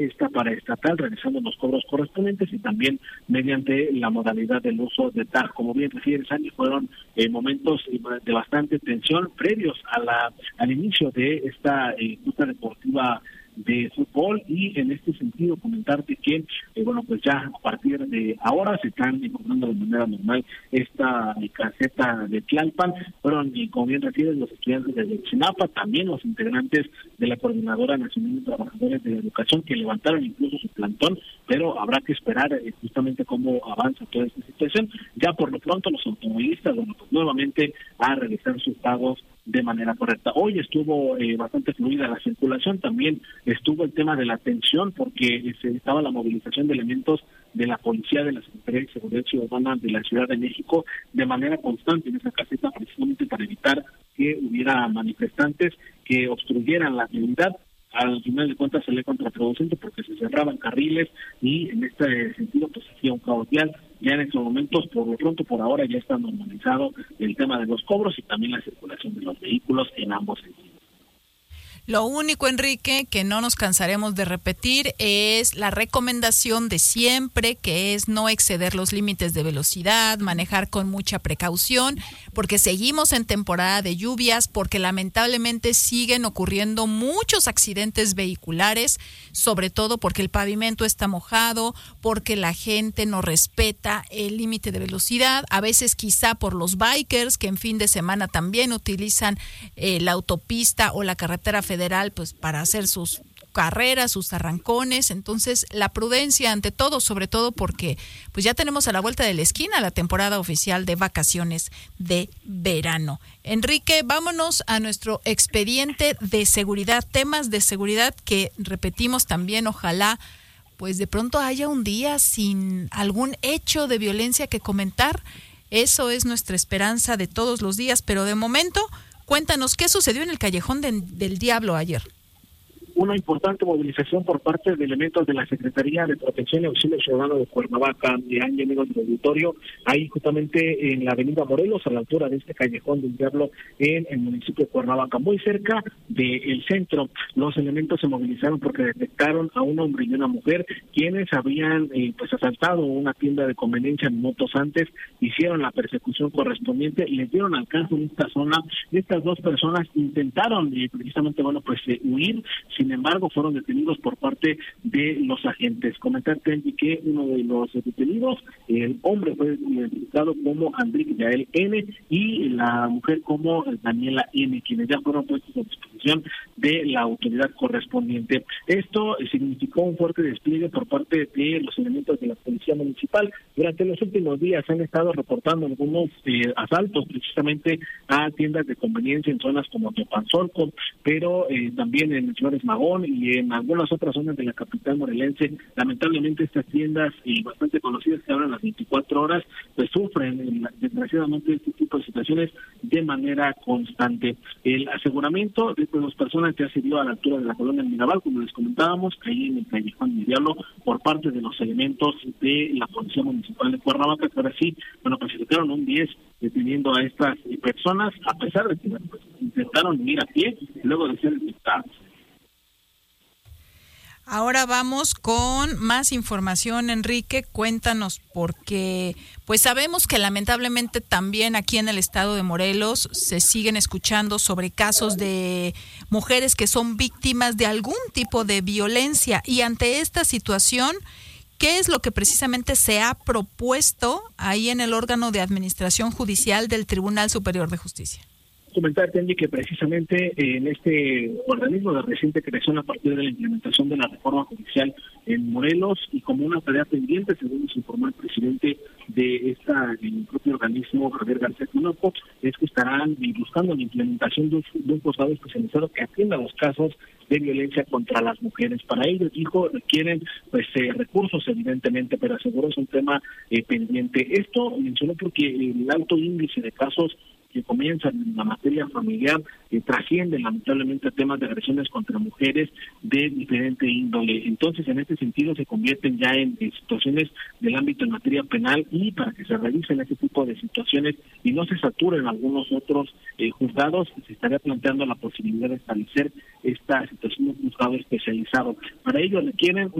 esta paraestatal realizando los cobros correspondientes y también mediante la modalidad del uso de TAG. Como bien refiere Sandy, fueron momentos de bastante tensión previos al inicio de esta ruta deportiva de fútbol, y en este sentido comentarte que pues ya a partir de ahora se están encontrando de manera normal esta caseta de Tlalpan. Fueron, como bien refieres, los estudiantes de Ayotzinapa, también los integrantes de la Coordinadora Nacional de Trabajadores de la Educación, que levantaron incluso su plantón, pero habrá que esperar justamente cómo avanza toda esta situación. Ya por lo pronto los automovilistas, pues nuevamente a realizar sus pagos de manera correcta. Hoy estuvo bastante fluida la circulación, también estuvo el tema de la atención, porque estaba la movilización de elementos de la policía de la Secretaría de Seguridad Ciudadana de la Ciudad de México de manera constante en esa caseta, precisamente para evitar que hubiera manifestantes que obstruyeran la actividad. Al final de cuentas se le contraproducente porque se cerraban carriles y en este sentido pues hacía un caos vial. Ya en estos momentos, por lo pronto, por ahora ya está normalizado el tema de los cobros y también la circulación de los vehículos en ambos sentidos. Lo único, Enrique, que no nos cansaremos de repetir es la recomendación de siempre, que es no exceder los límites de velocidad, manejar con mucha precaución, porque seguimos en temporada de lluvias, porque lamentablemente siguen ocurriendo muchos accidentes vehiculares, sobre todo porque el pavimento está mojado, porque la gente no respeta el límite de velocidad, a veces quizá por los bikers que en fin de semana también utilizan la autopista o la carretera federal pues para hacer sus carreras, sus arrancones. Entonces la prudencia ante todo, sobre todo porque pues ya tenemos a la vuelta de la esquina la temporada oficial de vacaciones de verano. Enrique, vámonos a nuestro expediente de seguridad, temas de seguridad que repetimos también, ojalá pues de pronto haya un día sin algún hecho de violencia que comentar. Eso es nuestra esperanza de todos los días, pero de momento cuéntanos qué sucedió en el Callejón del Diablo ayer. Una importante movilización por parte de elementos de la Secretaría de Protección y Auxilio Ciudadano de Cuernavaca, de año amigos del auditorio, ahí justamente en la avenida Morelos, a la altura de este Callejón del Diablo, en el municipio de Cuernavaca, muy cerca del centro. Los elementos se movilizaron porque detectaron a un hombre y una mujer, quienes habían pues asaltado una tienda de conveniencia minutos antes, hicieron la persecución correspondiente, les dieron alcance en esta zona. Estas dos personas intentaron precisamente huir. Sin embargo, fueron detenidos por parte de los agentes. Comentarte que uno de los detenidos, el hombre, fue identificado como Andrique Yael N. y la mujer como Daniela N., quienes ya fueron puestos a disposición de la autoridad correspondiente. Esto significó un fuerte despliegue por parte de los elementos de la Policía Municipal. Durante los últimos días han estado reportando algunos asaltos precisamente a tiendas de conveniencia en zonas como Teopanzolco, pero también en Flores Magón y en algunas otras zonas de la capital morelense. Lamentablemente estas tiendas bastante conocidas que abren las 24 horas pues sufren desgraciadamente este tipo de situaciones de manera constante. El aseguramiento de estas dos personas ya se dio a la altura de la colonia Mirabal, como les comentábamos, ahí en el Callejón del Diablo, por parte de los elementos de la Policía Municipal de Cuernavaca, que ahora sí, clasificaron un 10 deteniendo a estas personas, a pesar de que intentaron ir a pie luego de ser detectados. Ahora vamos con más información, Enrique, cuéntanos, porque pues sabemos que lamentablemente también aquí en el estado de Morelos se siguen escuchando sobre casos de mujeres que son víctimas de algún tipo de violencia, y ante esta situación, ¿qué es lo que precisamente se ha propuesto ahí en el órgano de administración judicial del Tribunal Superior de Justicia? Comentarte, Andy, que precisamente en este organismo de reciente creación a partir de la implementación de la reforma judicial en Morelos y como una tarea pendiente, según nos informó el presidente de el propio organismo, Javier García Tinoco, es que estarán buscando la implementación de un juzgado especializado que atienda los casos de violencia contra las mujeres. Para ello, dijo, requieren recursos evidentemente, pero aseguró es un tema pendiente. Esto mencionó porque el alto índice de casos que comienzan en la materia familiar trascienden lamentablemente a temas de agresiones contra mujeres de diferente índole. Entonces, en este sentido, se convierten ya en situaciones del ámbito en materia penal, y para que se revisen este tipo de situaciones y no se saturen algunos otros juzgados, se estaría planteando la posibilidad de establecer esta situación de un juzgado especializado. Para ello requieren